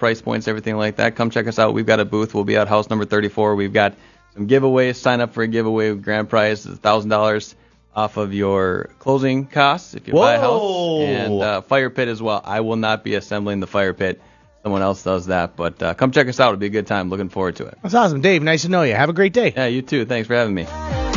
price points, everything like that. Come check us out. We've got a booth. We'll be at house number 34. We've got some giveaways. Sign up for a giveaway. Grand prize is $1,000 off of your closing costs if you buy a house. And fire pit as well. I will not be assembling the fire pit. Someone else does that. But come check us out. It'll be a good time. Looking forward to it. That's awesome. Dave, nice to know you. Have a great day. Yeah, you too. Thanks for having me.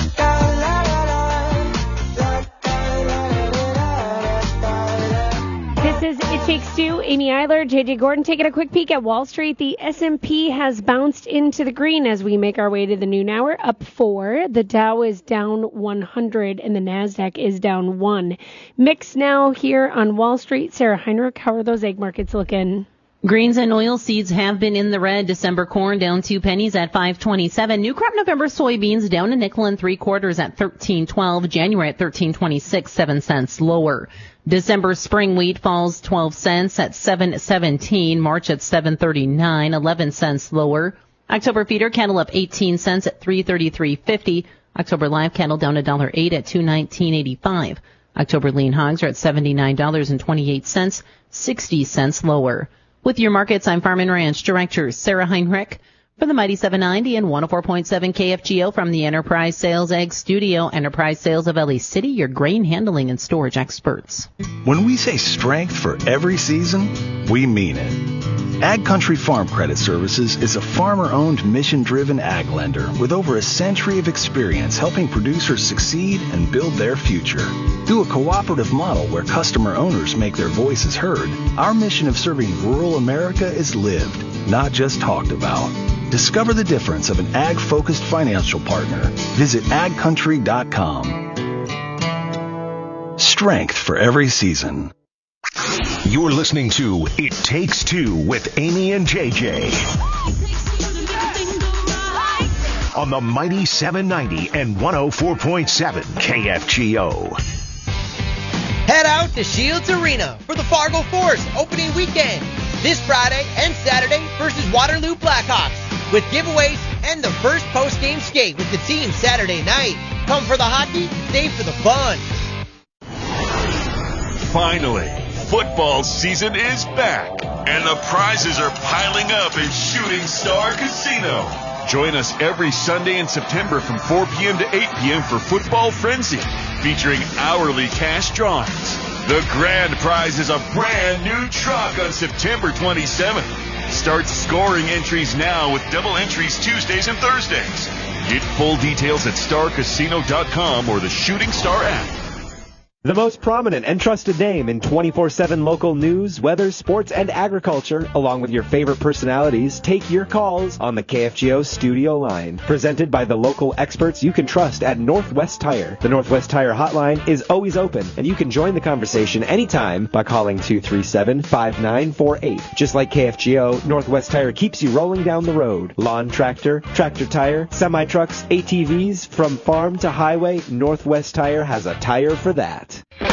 This is It Takes Two. Amy Eiler, J.J. Gordon taking a quick peek at Wall Street. The S&P has bounced into the green as we make our way to the noon hour, up 4. The Dow is down 100 and the NASDAQ is down 1. Mix now here on Wall Street. Sarah Heinrich, how are those egg markets looking? Grains and oilseeds have been in the red. December corn down 2 pennies at $5.27. New crop November soybeans down a nickel and 3/4 at $13.12. January at $13.26, 7 cents lower. December spring wheat falls 12 cents at $7.17. March at $7.39, 11 cents lower. October feeder cattle up 18 cents at $3.33.50. October live cattle down $1.08 at $2.19.85. October lean hogs are at $79.28, 60 cents lower. With your markets, I'm Farm and Ranch Director Sarah Heinrich for the Mighty 790 and 104.7 KFGO from the Enterprise Sales Egg Studio. Enterprise Sales of LA City, your grain handling and storage experts. When we say strength for every season, we mean it. Ag Country Farm Credit Services is a farmer-owned, mission-driven ag lender with over a century of experience helping producers succeed and build their future. Through a cooperative model where customer owners make their voices heard, our mission of serving rural America is lived, not just talked about. Discover the difference of an ag-focused financial partner. Visit agcountry.com. Strength for every season. You're listening to It Takes Two with Amy and JJ on the Mighty 790 and 104.7 KFGO. Head out to Shields Arena for the Fargo Force opening weekend this Friday and Saturday versus Waterloo Blackhawks with giveaways and the first post-game skate with the team Saturday night. Come for the hockey, stay for the fun. Finally, football season is back, and the prizes are piling up at Shooting Star Casino. Join us every Sunday in September from 4 p.m. to 8 p.m. for Football Frenzy, featuring hourly cash drawings. The grand prize is a brand new truck on September 27th. Start scoring entries now with double entries Tuesdays and Thursdays. Get full details at starcasino.com or the Shooting Star app. The most prominent and trusted name in 24/7 local news, weather, sports, and agriculture, along with your favorite personalities, take your calls on the KFGO studio line. Presented by the local experts you can trust at Northwest Tire. The Northwest Tire hotline is always open, and you can join the conversation anytime by calling 237-5948. Just like KFGO, Northwest Tire keeps you rolling down the road. Lawn tractor, tractor tire, semi-trucks, ATVs, from farm to highway, Northwest Tire has a tire for that.